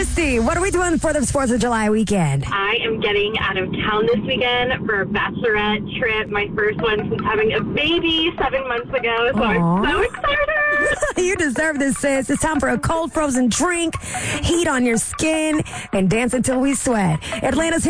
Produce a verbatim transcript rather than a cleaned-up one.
Christy, what are we doing for the fourth of July weekend? I am getting out of town this weekend for a bachelorette trip. My first one since having a baby seven months ago. So Aww. I'm so excited. You deserve this, sis. It's time for a cold frozen drink, heat on your skin, and dance until we sweat. Atlanta's